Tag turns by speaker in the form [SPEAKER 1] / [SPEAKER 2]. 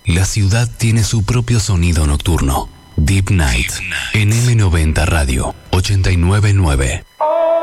[SPEAKER 1] La ciudad tiene su propio sonido nocturno. Deep Night en M90 Radio 899.